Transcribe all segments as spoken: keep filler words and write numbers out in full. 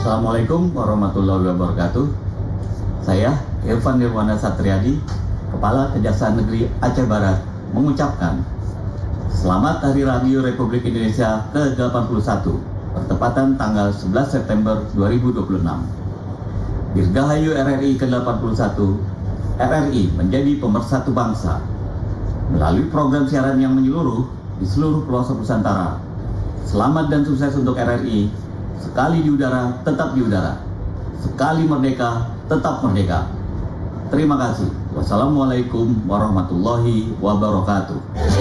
Assalamualaikum warahmatullahi wabarakatuh. Saya Irfan Nirwana Satriadi, Kepala Kejaksaan Negeri Aceh Barat, mengucapkan Selamat Hari Radio Republik Indonesia ke delapan puluh satu, bertepatan tanggal sebelas September dua ribu dua puluh enam. Dirgahayu R R I ke delapan puluh satu, R R I menjadi pemersatu bangsa. Melalui program siaran yang menyeluruh di seluruh pelosok Nusantara. Selamat dan sukses untuk R R I. Sekali di udara, tetap di udara. Sekali merdeka, tetap merdeka. Terima kasih. Wassalamualaikum warahmatullahi wabarakatuh.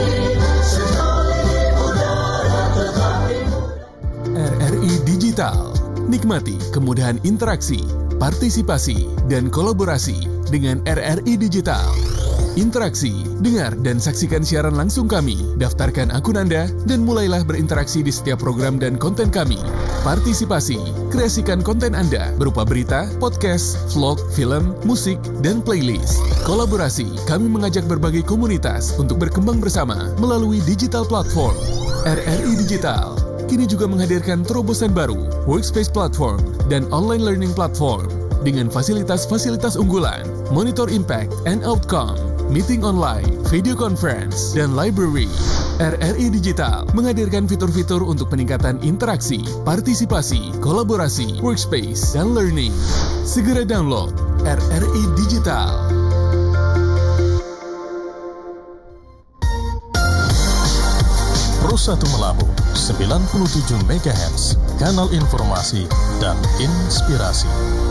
R R I Digital. Nikmati kemudahan interaksi, partisipasi, dan kolaborasi dengan R R I Digital. Interaksi, dengar dan saksikan siaran langsung kami, daftarkan akun Anda, dan mulailah berinteraksi di setiap program dan konten kami. Partisipasi, kreasikan konten Anda berupa berita, podcast, vlog, film, musik, dan playlist. Kolaborasi, kami mengajak berbagai komunitas untuk berkembang bersama melalui digital platform. R R I Digital kini juga menghadirkan terobosan baru, workspace platform, dan online learning platform dengan fasilitas-fasilitas unggulan, monitor impact and outcome, meeting online, video conference, dan library. R R I Digital menghadirkan fitur-fitur untuk peningkatan interaksi, partisipasi, kolaborasi, workspace, dan learning. Segera download R R I Digital. Pro satu Melabu sembilan puluh tujuh megahertz, kanal informasi dan inspirasi.